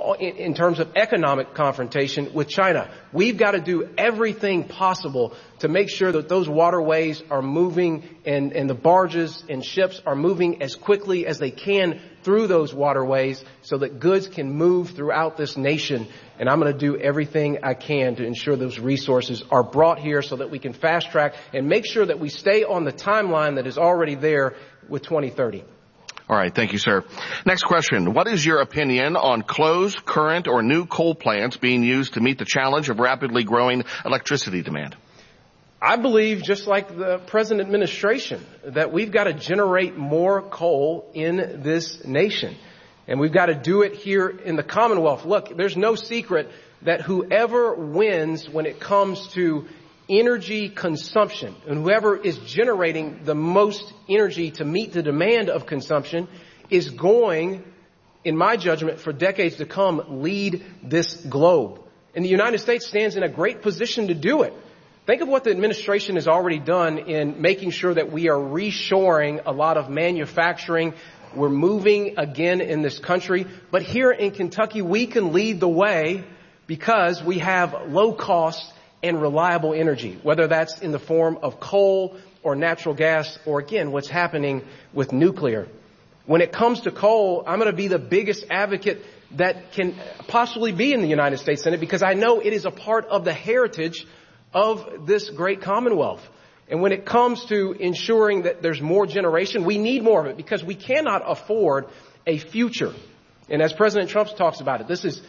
Speaker 11: in terms of economic confrontation with China. We've got to do everything possible to make sure that those waterways are moving and the barges and ships are moving as quickly as they can through those waterways so that goods can move throughout this nation. And I'm going to do everything I can to ensure those resources are brought here so that we can fast track and make sure that we stay on the timeline that is already there with 2030.
Speaker 2: All right. Thank you, sir. Next question. What is your opinion on closed, current, or new coal plants being used to meet the challenge of rapidly growing electricity demand?
Speaker 11: I believe, just like the present administration, that we've got to generate more coal in this nation. And we've got to do it here in the Commonwealth. Look, there's no secret that whoever wins when it comes to energy consumption, and whoever is generating the most energy to meet the demand of consumption is going, in my judgment, for decades to come, lead this globe. And the United States stands in a great position to do it. Think of what the administration has already done in making sure that we are reshoring a lot of manufacturing. We're moving again in this country. But here in Kentucky, we can lead the way because we have low cost and reliable energy, whether that's in the form of coal or natural gas or, again, what's happening with nuclear. When it comes to coal, I'm going to be the biggest advocate that can possibly be in the United States Senate because I know it is a part of the heritage of this great Commonwealth. And when it comes to ensuring that there's more generation, we need more of it because we cannot afford a future. And as President Trump talks about it, this is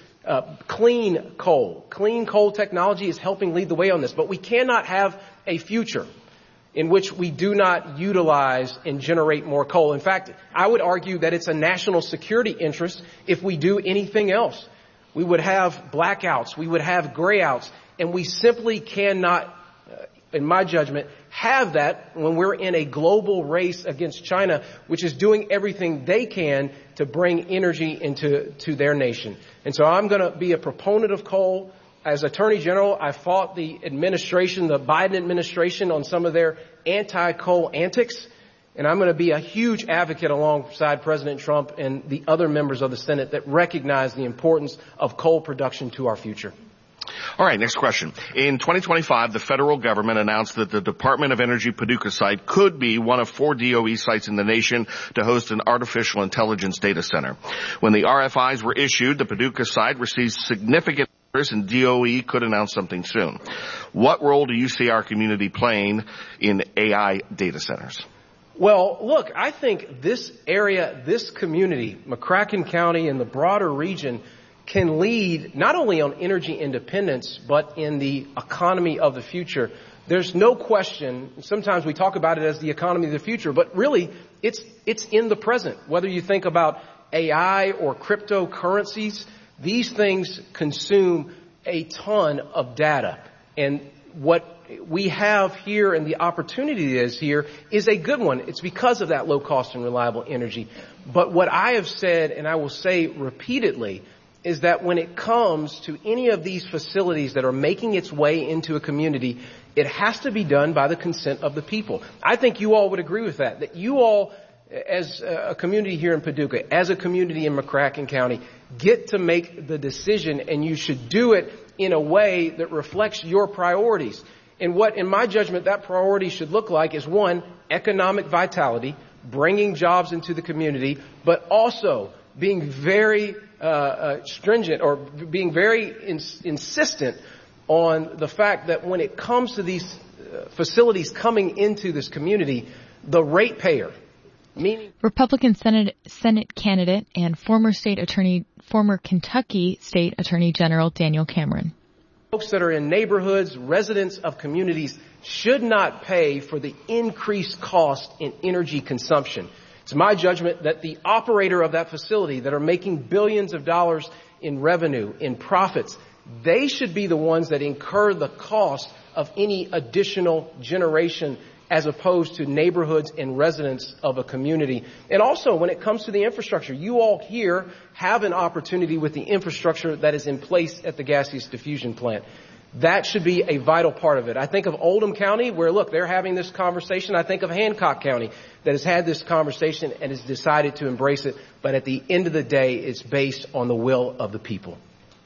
Speaker 11: clean coal. Clean coal technology is helping lead the way on this. But we cannot have a future in which we do not utilize and generate more coal. In fact, I would argue that it's a national security interest if we do anything else. We would have blackouts. We would have grayouts. And we simply cannot, in my judgment, have that when we're in a global race against China, which is doing everything they can to bring energy into their nation. And so I'm going to be a proponent of coal. As Attorney General, I fought the administration, the Biden administration, on some of their anti-coal antics. And I'm going to be a huge advocate alongside President Trump and the other members of the Senate that recognize the importance of coal production to our future.
Speaker 2: All right, next question. In 2025, the federal government announced that the Department of Energy Paducah site could be one of 4 DOE sites in the nation to host an artificial intelligence data center. When the RFIs were issued, the Paducah site received significant interest, and DOE could announce something soon. What role do you see our community playing in AI data centers?
Speaker 11: Well, look, I think this area, this community, McCracken County and the broader region, can lead not only on energy independence, but in the economy of the future. There's no question, sometimes we talk about it as the economy of the future, but really it's in the present. Whether you think about AI or cryptocurrencies, these things consume a ton of data. And what we have here and the opportunity is here is a good one. It's because of that low cost and reliable energy. But what I have said, and I will say repeatedly, is that when it comes to any of these facilities that are making its way into a community, it has to be done by the consent of the people. I think you all would agree with that you all, as a community here in Paducah, as a community in McCracken County, get to make the decision, and you should do it in a way that reflects your priorities. And what, in my judgment, that priority should look like is, one, economic vitality, bringing jobs into the community, but also being very stringent or being very insistent on the fact that when it comes to these facilities coming into this community, the ratepayer, meaning
Speaker 4: Republican Senate candidate and former Kentucky State Attorney General Daniel Cameron.
Speaker 11: Folks that are in neighborhoods, residents of communities, should not pay for the increased cost in energy consumption. It's my judgment that the operator of that facility that are making billions of dollars in revenue, in profits, they should be the ones that incur the cost of any additional generation as opposed to neighborhoods and residents of a community. And also, when it comes to the infrastructure, you all here have an opportunity with the infrastructure that is in place at the gaseous diffusion plant. That should be a vital part of it. I think of Oldham County, where, look, they're having this conversation. I think of Hancock County, that has had this conversation and has decided to embrace it. But at the end of the day, it's based on the will of the people.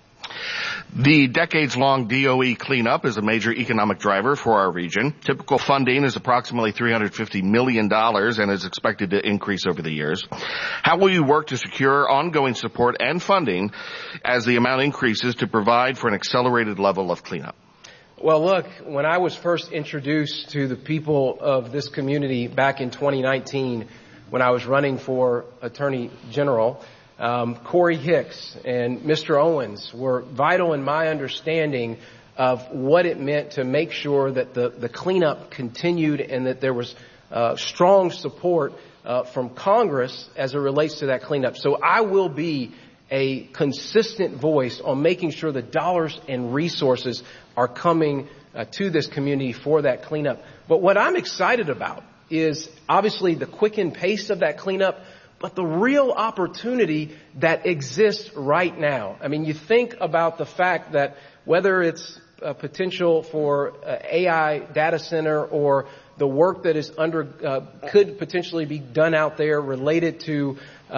Speaker 2: The decades-long DOE cleanup is a major economic driver for our region. Typical funding is approximately $350 million and is expected to increase over the years. How will you work to secure ongoing support and funding as the amount increases to provide for an accelerated level of cleanup?
Speaker 11: Well, look, when I was first introduced to the people of this community back in 2019, when I was running for Attorney General, Corey Hicks and Mr. Owens were vital in my understanding of what it meant to make sure that the cleanup continued and that there was strong support from Congress as it relates to that cleanup. So I will be a consistent voice on making sure the dollars and resources are coming to this community for that cleanup. But what I'm excited about is obviously the quickened pace of that cleanup, but the real opportunity that exists right now. I mean, you think about the fact that whether it's a potential for AI data center or the work that is could potentially be done out there related to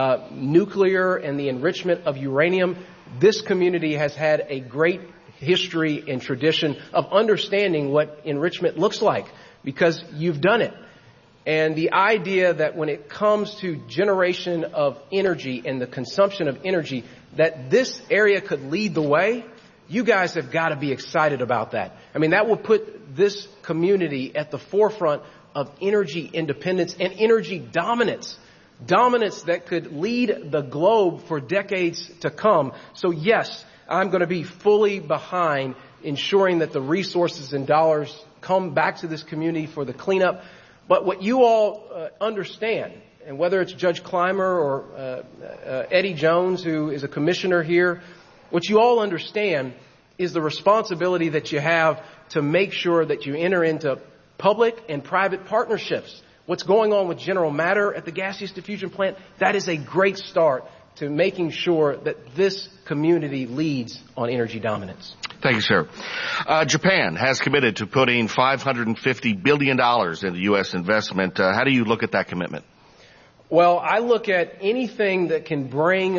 Speaker 11: nuclear and the enrichment of uranium, this community has had a great history and tradition of understanding what enrichment looks like because you've done it. And the idea that when it comes to generation of energy and the consumption of energy, that this area could lead the way, you guys have got to be excited about that. I mean, that will put this community at the forefront of energy independence and energy dominance. Dominance that could lead the globe for decades to come. So yes, I'm going to be fully behind ensuring that the resources and dollars come back to this community for the cleanup. But what you all understand, and whether it's Judge Clymer or Eddie Jones, who is a commissioner here, what you all understand is the responsibility that you have to make sure that you enter into public and private partnerships. What's going on with General Matter at the gaseous diffusion plant, that is a great start to making sure that this community leads on energy dominance.
Speaker 2: Thank you, sir. Japan has committed to putting $550 billion into U.S. investment. How do you look at that commitment?
Speaker 11: Well, I look at anything that can bring...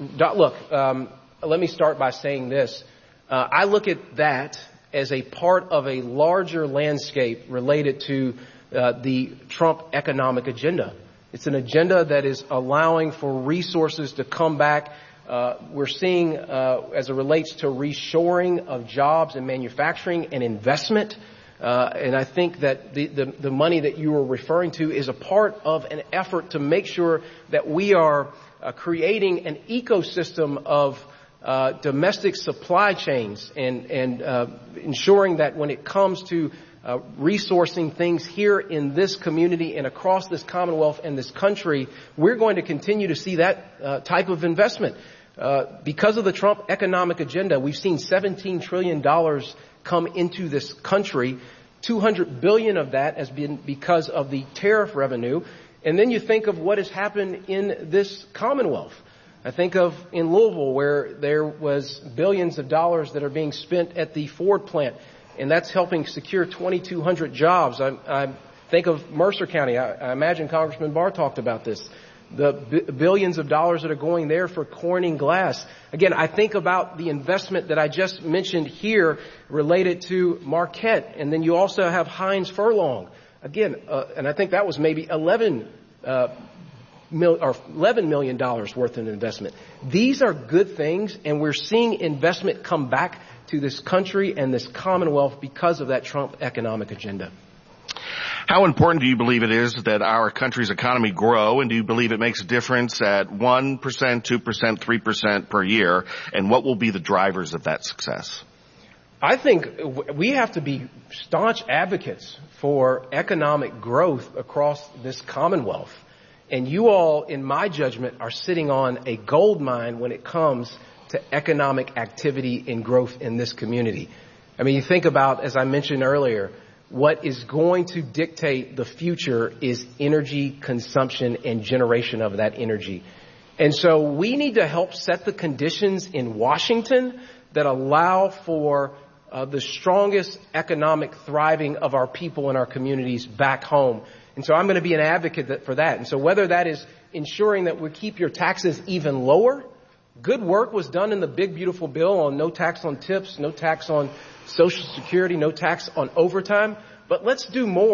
Speaker 11: let me start by saying this. I look at that as a part of a larger landscape related to the Trump economic agenda. It's an agenda that is allowing for resources to come back. We're seeing, as it relates to reshoring of jobs and manufacturing and investment, and I think that the money that you were referring to is a part of an effort to make sure that we are creating an ecosystem of domestic supply chains and ensuring that when it comes to resourcing things here in this community and across this Commonwealth and this country, we're going to continue to see that type of investment. Because of the Trump economic agenda, we've seen $17 trillion come into this country. $200 billion of that has been because of the tariff revenue. And then you think of what has happened in this Commonwealth. I think of in Louisville where there was billions of dollars that are being spent at the Ford plant, and that's helping secure 2,200 jobs. I think of Mercer County. I imagine Congressman Barr talked about this. The billions of dollars that are going there for Corning glass. Again, I think about the investment that I just mentioned here related to Marquette, and then you also have Heinz Furlong. Again, and I think that was maybe $11 million worth of investment. These are good things, and we're seeing investment come back to this country and this Commonwealth because of that Trump economic agenda.
Speaker 2: How important do you believe it is that our country's economy grow, and do you believe it makes a difference at 1%, 2%, 3% per year, and what will be the drivers of that success?
Speaker 11: I think we have to be staunch advocates for economic growth across this Commonwealth. And you all, in my judgment, are sitting on a gold mine when it comes to economic activity and growth in this community. I mean, you think about, as I mentioned earlier, what is going to dictate the future is energy consumption and generation of that energy. And so we need to help set the conditions in Washington that allow for the strongest economic thriving of our people and our communities back home. And so I'm going to be an advocate for that. And so whether that is ensuring that we keep your taxes even lower, good work was done in the big, beautiful bill on no tax on tips, no tax on Social Security, no tax on overtime. But let's do more.